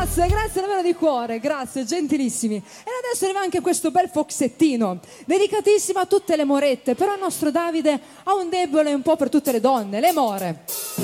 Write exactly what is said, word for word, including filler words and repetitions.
Grazie, grazie davvero di cuore, grazie, gentilissimi. E adesso arriva anche questo bel foxettino, dedicatissimo a tutte le morette, però il nostro Davide ha un debole un po' per tutte le donne, le more.